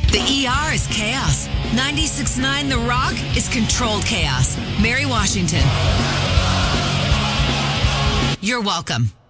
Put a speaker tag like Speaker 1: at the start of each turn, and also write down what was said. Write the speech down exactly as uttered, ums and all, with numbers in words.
Speaker 1: The E R is chaos. ninety-six point nine The Rock is controlled chaos. Mary Washington. You're welcome.